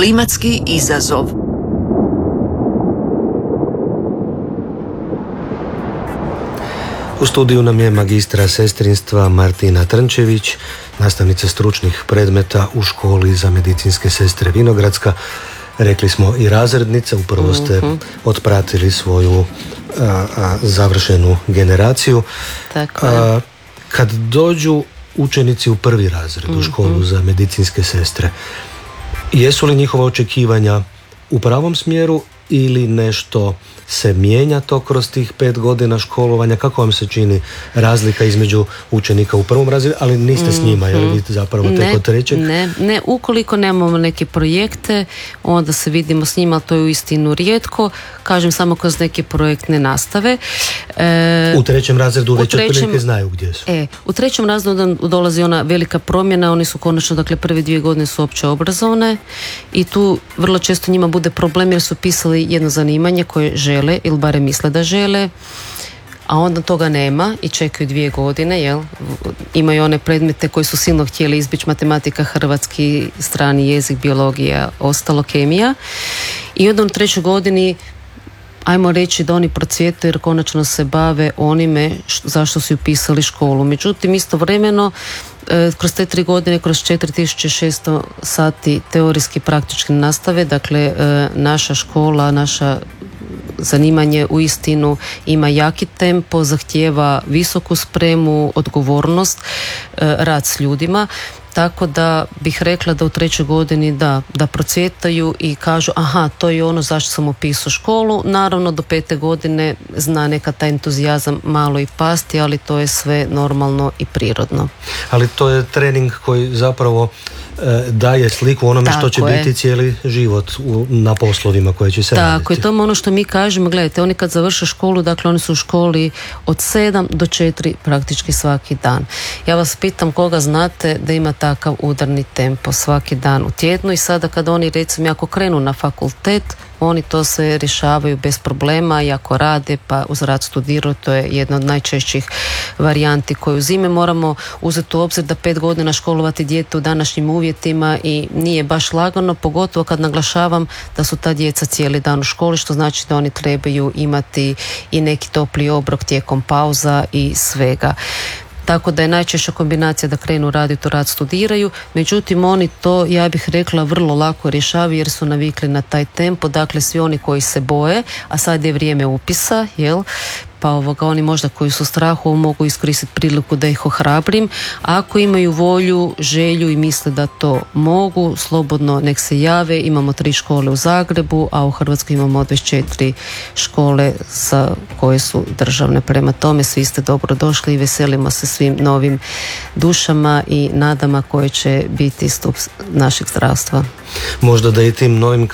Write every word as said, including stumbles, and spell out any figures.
Klimatski izazov. U studiju nam je magistra sestrinstva Martina Trnčević, nastavnica stručnih predmeta u školi za medicinske sestre Vinogradska. Rekli smo i razrednica, upravo ste mm-hmm. otpratili svoju a, a, završenu generaciju. Tako je. A, kad dođu učenici u prvi razred mm-hmm. u školu za medicinske sestre, jesu li njihova očekivanja u pravom smjeru ili nešto se mijenja to kroz tih pet godina školovanja? Kako vam se čini razlika između učenika u prvom razredu, ali niste s njima, mm-hmm. je li vi zapravo tek od trećeg? Ne, ne, ukoliko nemamo neke projekte, onda se vidimo s njima, ali to je uistinu rijetko, kažem samo kroz neke projektne nastave. E, u trećem razredu već otprilike znaju gdje su. E, u trećem razredu dolazi ona velika promjena, oni su konačno, dakle prve dvije godine su opće obrazovne i tu vrlo često njima bude problem jer su pisali jedno zanimanje koje žele ili barem misle da žele, a onda toga nema i čekaju dvije godine, jel? Imaju one predmete koji su silno htjeli izbjeći, matematika, hrvatski, strani jezik, biologija, ostalo kemija, i onda u trećoj godini ajmo reći da oni procvjetaju jer konačno se bave onime što, zašto su upisali školu. Međutim, istovremeno e, kroz te tri godine, kroz četiri tisuće šesto sati teorijski praktičke nastave, dakle e, naša škola, naša zanimanje uistinu ima jaki tempo, zahtijeva visoku spremu, odgovornost, e, rad s ljudima. Tako da bih rekla da u trećoj godini da, da procvjetaju i kažu aha, to je ono zašto sam upisao školu. Naravno do pete godine zna neka taj entuzijazam malo i pasti, ali to je sve normalno i prirodno. Ali to je trening koji zapravo e, daje sliku onome tako što će je. biti cijeli život u, na poslovima koje će se raditi. Tako je, to je ono što mi kažemo, gledajte, oni kad završe školu, dakle oni su u školi od sedam do četiri praktički svaki dan. Ja vas pitam koga znate da ima takav udarni tempo svaki dan u tjednu, i sada kad oni recimo ako krenu na fakultet, oni to sve rješavaju bez problema i ako rade pa uz rad studiraju, to je jedna od najčešćih varijanti koju uzime. Moramo uzeti u obzir da pet godina školovati dijete u današnjim uvjetima i nije baš lagano, pogotovo kad naglašavam da su ta djeca cijeli dan u školi, što znači da oni trebaju imati i neki topli obrok tijekom pauza i svega. Tako da je najčešća kombinacija da krenu raditi, rad studiraju, međutim oni to, ja bih rekla, vrlo lako rješavaju jer su navikli na taj tempo, dakle svi oni koji se boje, a sad je vrijeme upisa, jel? Pa ovoga, oni možda koji su u strahu mogu iskoristiti priliku da ih ohrabrim. Ako imaju volju, želju i misle da to mogu, slobodno nek se jave. Imamo tri škole u Zagrebu, a u Hrvatskoj imamo dvadeset četiri škole sa, koje su državne. Prema tome svi ste dobro došli i veselimo se svim novim dušama i nadama koje će biti stup našeg zdravstva. Možda da i tim novim